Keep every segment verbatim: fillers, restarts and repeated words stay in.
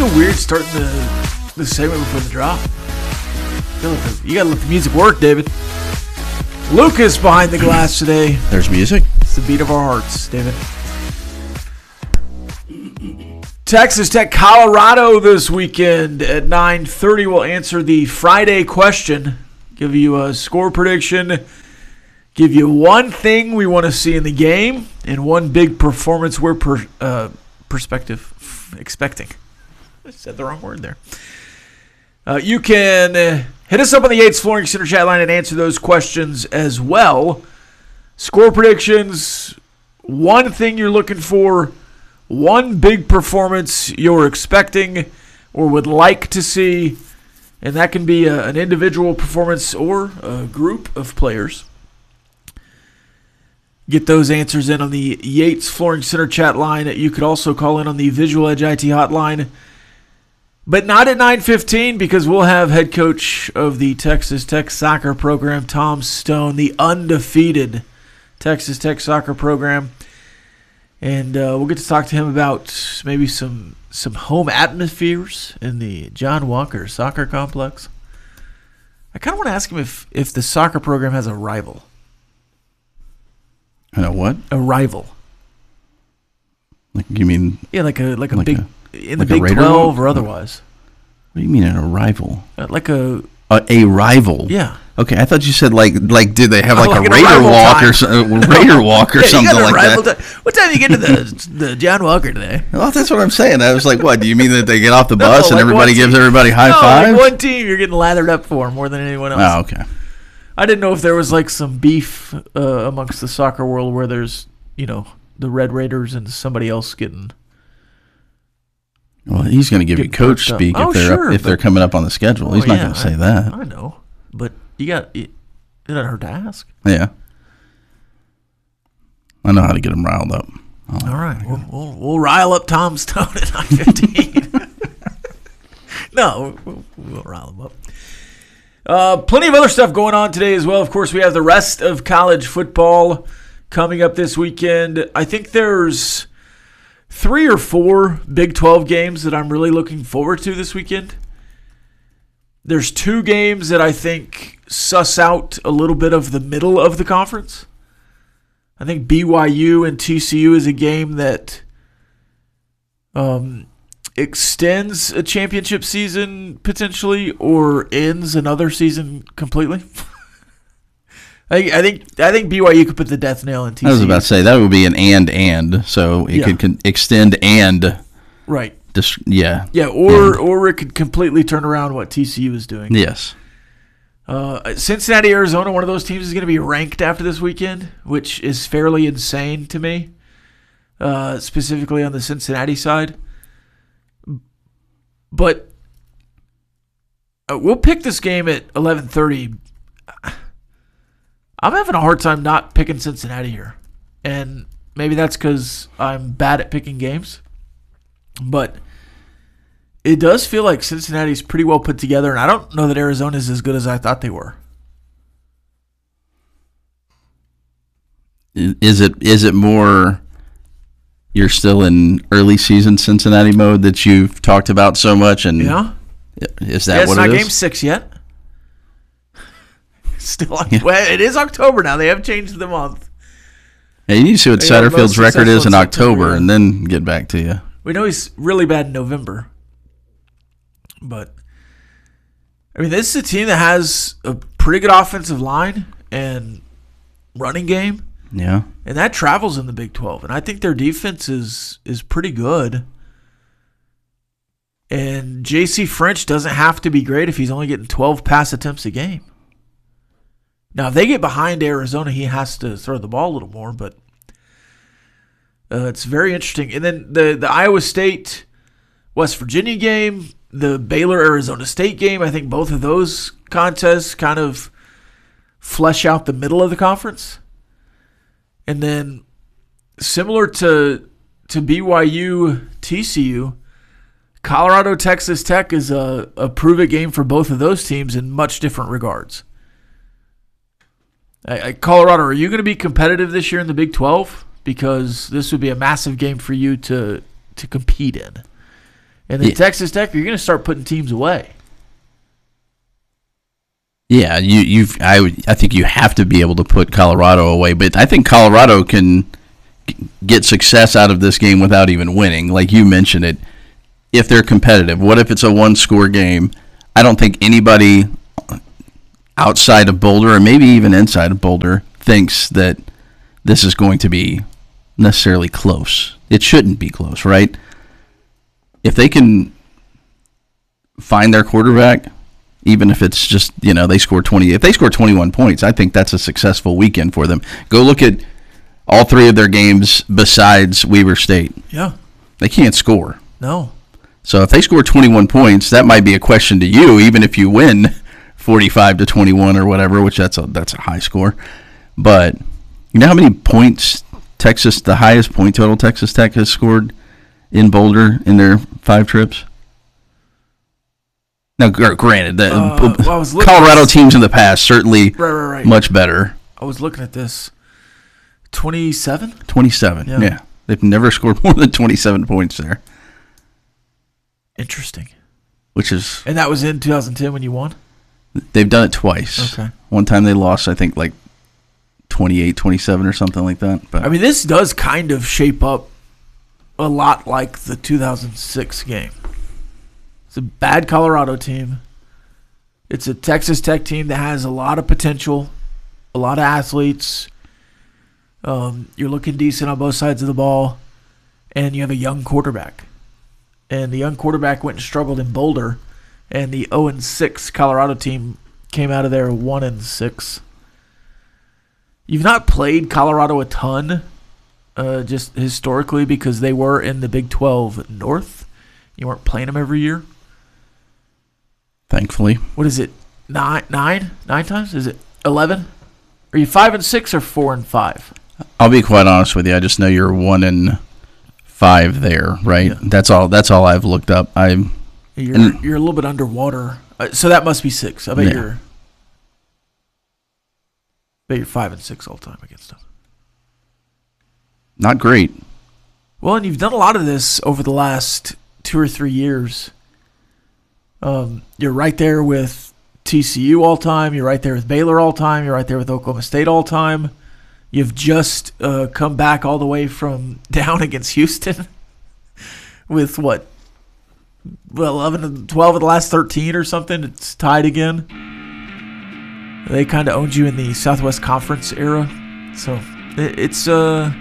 so weird starting the, the segment before the drop. You gotta let the music work, David. Lucas behind the glass today. There's music. It's the beat of our hearts, David. Texas Tech, Colorado this weekend at nine thirty. We'll answer the Friday question, give you a score prediction, give you one thing we want to see in the game, and one big performance we're per, uh, perspective expecting. I said the wrong word there. Uh, you can uh, hit us up on the Yates Flooring Center chat line and answer those questions as well. Score predictions, one thing you're looking for, one big performance you're expecting or would like to see, and that can be a, an individual performance or a group of players. Get those answers in on the Yates Flooring Center chat line. You could also call in on the Visual Edge I T hotline, but not at nine fifteen because we'll have head coach of the Texas Tech soccer program, Tom Stone, the undefeated Texas Tech soccer program. And uh, we'll get to talk to him about maybe some some home atmospheres in the John Walker Soccer Complex. I kind of want to ask him if, if the soccer program has a rival. I know what? A rival. Like you mean? Yeah, like a like a like big a, in the like Big twelve or otherwise. What do you mean a rival? Uh, like a a, a rival. Yeah. Okay, I thought you said like like did they have like, oh, like a Raider walk time. or so, Raider walk or yeah, something like that? Time. What time do you get to the the John Walker today? Well, that's what I'm saying. I was like, what? Do you mean that they get off the No, bus and like everybody gives everybody high no, fives? Like one team you're getting lathered up for more than anyone else. Oh, okay. I didn't know if there was like some beef uh, amongst the soccer world where there's, you know, the Red Raiders and somebody else getting. Well, he's going to give you coach speak oh, if they're sure, up, if they're coming up on the schedule. Oh, he's not yeah, going to say I, that. I know, but you got it. It doesn't hurt to ask. Yeah, I know how to get him riled up. All right, we'll, we'll, we'll rile up Tom Stone at nine fifteen. No, we'll, we'll rile him up. Uh, plenty of other stuff going on today as well. Of course, we have the rest of college football coming up this weekend. I think there's three or four Big twelve games that I'm really looking forward to this weekend. There's two games that I think suss out a little bit of the middle of the conference. I think B Y U and T C U is a game that um, extends a championship season potentially or ends another season completely. I, I think I think B Y U could put the death nail in T C U. I was about to say that would be an and and, so it yeah. could con- extend and right. Dis- yeah, yeah, or and. or it could completely turn around what T C U is doing. Yes. Uh, Cincinnati, Arizona, one of those teams is going to be ranked after this weekend, which is fairly insane to me, uh, specifically on the Cincinnati side. But uh, we'll pick this game at eleven thirty. I'm having a hard time not picking Cincinnati here. And maybe that's because I'm bad at picking games. But it does feel like Cincinnati's pretty well put together, and I don't know that Arizona's as good as I thought they were. Is it is it more you're still in early season Cincinnati mode that you've talked about so much? And yeah. Is that yeah, what it is? It's not game six yet. Still, yeah. Well, it is October now. They have changed the month. Yeah, you need to see what they Satterfield's record is in October, yeah. and then get back to you. We know he's really bad in November. But, I mean, this is a team that has a pretty good offensive line and running game. Yeah. And that travels in the Big twelve. And I think their defense is is pretty good. And J C French doesn't have to be great if he's only getting twelve pass attempts a game. Now, if they get behind Arizona, he has to throw the ball a little more. But uh, it's very interesting. And then the, the Iowa State West Virginia game, the Baylor-Arizona State game, I think both of those contests kind of flesh out the middle of the conference. And then similar to to B Y U, T C U, Colorado, Texas Tech is a, a prove-it game for both of those teams in much different regards. I, I, Colorado, are you going to be competitive this year in the Big twelve? Because this would be a massive game for you to to compete in. And then Yeah. Texas Tech, you're going to start putting teams away. Yeah, you, you've. I, would- I think you have to be able to put Colorado away, but I think Colorado can g- get success out of this game without even winning. Like you mentioned it, if they're competitive. What if it's a one-score game? I don't think anybody outside of Boulder, or maybe even inside of Boulder, thinks that this is going to be necessarily close. It shouldn't be close, right? If they can find their quarterback, even if it's just, you know, they score twenty, if they score twenty-one points, I think that's a successful weekend for them. Go look at all three of their games besides Weber State. Yeah. They can't score. No. So if they score twenty-one points, that might be a question to you, even if you win forty-five to twenty-one or whatever, which that's a that's a high score. But you know how many points Texas, the highest point total Texas Tech has scored in Boulder in their five trips? Now, gr- granted, the Uh, well, I was looking Colorado at- teams in the past certainly Right, right, right. much better. I was looking at this. twenty-seven? twenty-seven, Yeah. yeah. They've never scored more than twenty-seven points there, Interesting. which is, And that was in two thousand ten when you won? they've done it twice. Okay. One time they lost, I think, like twenty-eight twenty-seven or something like that. But I mean, this does kind of shape up a lot like the two thousand six game. It's a bad Colorado team. It's a Texas Tech team that has a lot of potential, a lot of athletes. Um, you're looking decent on both sides of the ball, and you have a young quarterback. And the young quarterback went and struggled in Boulder, and the oh and six Colorado team came out of there one and six. You've not played Colorado a ton, uh, just historically, because they were in the Big twelve North. You weren't playing them every year. thankfully, What is it? Nine, nine, nine times? Is it eleven? Are you five and six or four and five? I'll be quite honest with you. I just know you're one in five there, right? Yeah. That's all. That's all I've looked up. I You're And- you're a little bit underwater, uh, so that must be six. I bet Yeah. you're. Bet you're five and six all time against them. not great. Well, and you've done a lot of this over the last two or three years. Um, you're right there with T C U all time. You're right there with Baylor all time. You're right there with Oklahoma State all time. You've just uh, come back all the way from down against Houston with what, well, eleven and twelve of the last thirteen or something. It's tied again. They kind of owned you in the Southwest Conference era, so it, it's uh.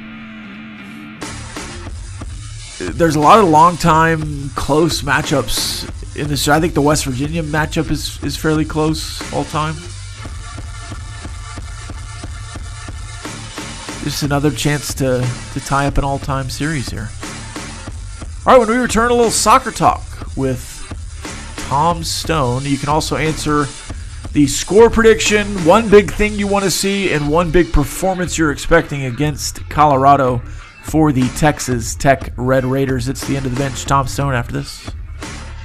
There's a lot of long-time close matchups in this. I think the West Virginia matchup is, is fairly close all time. Just another chance to, to tie up an all-time series here. All right, when we return, a little soccer talk with Tom Stone. You can also answer the score prediction, one big thing you want to see, and one big performance you're expecting against Colorado for the Texas Tech Red Raiders. It's the end of the bench. Tom Stone after this.